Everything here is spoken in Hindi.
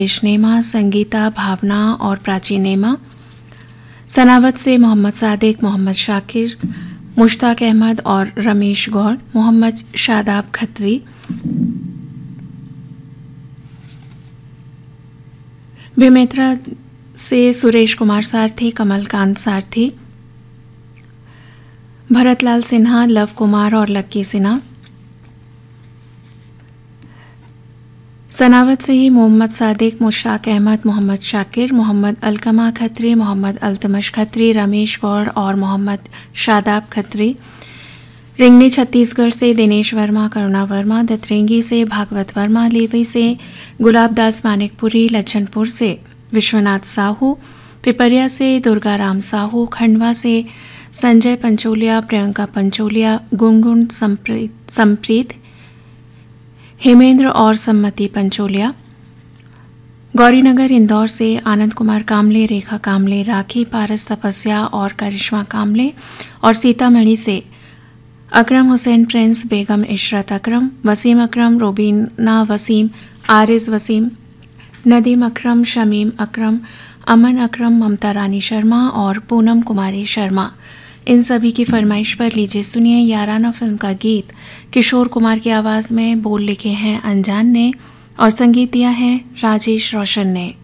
नेमा, संगीता, भावना और प्राची नेमा। सनावत से मोहम्मद सादिक, मोहम्मद शाकिर, मुश्ताक अहमद और रमेश गौड़, मोहम्मद शादाब खत्री। बेमेतरा से सुरेश कुमार सारथी, कमलकांत सारथी, भरतलाल सिन्हा, लव कुमार और लक्की सिन्हा। सनावत से ही मोहम्मद सादिक, मुश्ताक अहमद, मोहम्मद शाकिर, मोहम्मद अलकमा खत्री, मोहम्मद अल्तमश खत्री, रमेश गौड़ और मोहम्मद शादाब खत्री। रिंगनी छत्तीसगढ़ से दिनेश वर्मा, करुणा वर्मा, दतरेंगी से भागवत वर्मा, लेवी से गुलाबदास मानिकपुरी, लच्छनपुर से विश्वनाथ साहू, पिपरिया से दुर्गाराम साहू, खंडवा से संजय पंचोलिया, प्रियंका पंचोलिया, गुनगुन संप्रीत, हेमेंद्र और सम्मति पंचोलिया। गौरीनगर इंदौर से आनंद कुमार कामले, रेखा कामले, राखी, पारस तपस्या और करिश्मा कामले। और सीतामढ़ी से अकरम हुसैन प्रिंस, बेगम इशरत अकरम, वसीम अकरम, रोबीना वसीम, आरिज वसीम, नदीम अकरम, शमीम अकरम, अमन अकरम, ममता रानी शर्मा और पूनम कुमारी शर्मा। इन सभी की फरमाइश पर लीजिए सुनिए याराना फिल्म का गीत। किशोर कुमार की आवाज़ में बोल लिखे हैं अनजान ने और संगीत दिया है राजेश रोशन ने।